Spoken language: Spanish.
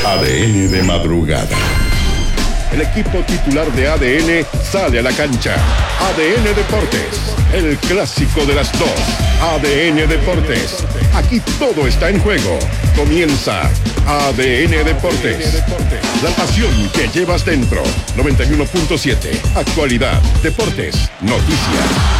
ADN de madrugada. El equipo titular de ADN sale a la cancha. ADN Deportes, el clásico de las dos. ADN Deportes, aquí todo está en juego. Comienza ADN Deportes. La pasión que llevas dentro. 91.7. Actualidad, deportes, noticias.